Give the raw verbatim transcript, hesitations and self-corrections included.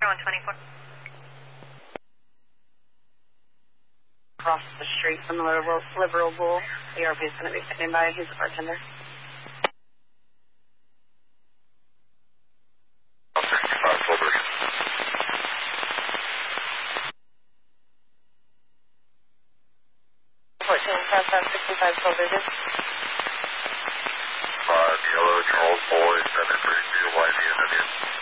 one twenty-four. Across the street from the Liberal, Liberal Bull. E R P is going to be standing by. He's the bartender. sixty-five Silver. fourteen, five five sixty-five Silver. five Yellow Charles Boy, seven three two Y D N W.